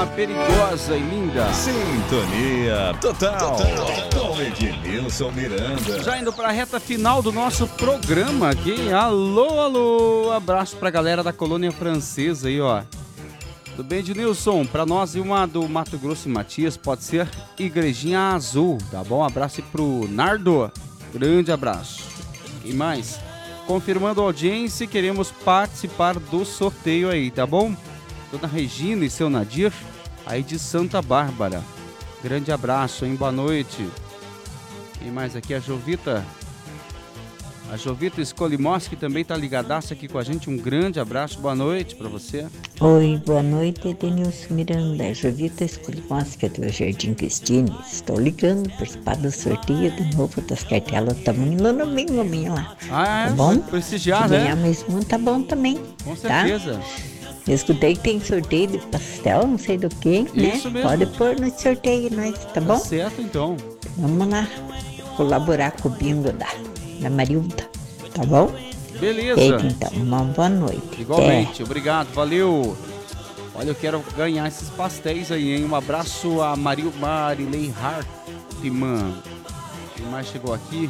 Perigosa e linda. Sintonia total. Com Ednilson Miranda. Já indo para a reta final do nosso programa aqui. Alô, alô. Abraço pra galera da colônia francesa aí, ó. Tudo bem, Ednilson? Pra nós e uma do Mato Grosso e Matias, pode ser Igrejinha Azul, tá bom? Abraço aí pro Nardo. Grande abraço. E mais? Confirmando a audiência, queremos participar do sorteio aí, tá bom? Dona Regina e seu Nadir, aí de Santa Bárbara. Grande abraço, hein? Boa noite. E mais aqui a Jovita. A Jovita Skolimoski também tá ligadaça aqui com a gente. Um grande abraço, boa noite pra você. Oi, boa noite, Ednilson Miranda. Jovita Skolimoski do Jardim Cristine. Estou ligando para participar do sorteio de novo das cartelas. Estamos indo no bingo minha lá. Ah, é? Tá bom? Prestigiar, se né? ganhar mais um, tá bom também. Com certeza. Tá? Eu escutei que tem sorteio de pastel, não sei do que, né? Isso mesmo. Pode pôr no sorteio, nós, tá bom? Tá certo, então. Vamos lá colaborar com o bingo da Marilda, tá bom? Beleza. Eita, então, uma boa noite. Igualmente, obrigado, valeu. Olha, eu quero ganhar esses pastéis aí, hein? Um abraço a Marilei Hartmann. Quem mais chegou aqui?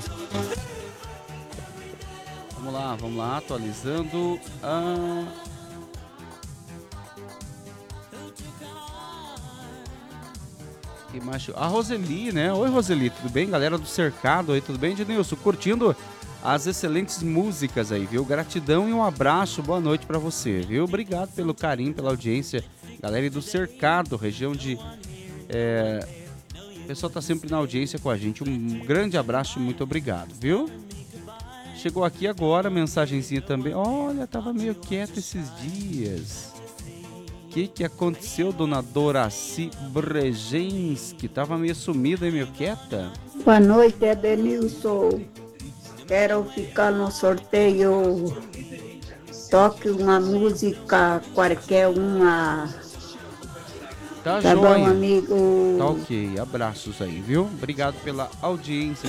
Vamos lá, atualizando. A Roseli, né? Oi, Roseli, tudo bem? Galera do Cercado aí, tudo bem, Ednilson? Curtindo as excelentes músicas aí, viu? Gratidão e um abraço, boa noite pra você, viu? Obrigado pelo carinho, pela audiência. Galera do Cercado, região de... O pessoal tá sempre na audiência com a gente. Um grande abraço e muito obrigado, viu? Chegou aqui agora, mensagenzinha também. Olha, tava meio quieto esses dias. O que aconteceu, dona Doraci Bregenski? Tava meio sumida e meio quieta? Boa noite, Ednilson. Quero ficar no sorteio. Toque uma música, qualquer uma. Tá Tá joia. bom, amigo? Tá ok. Abraços aí, viu? Obrigado pela audiência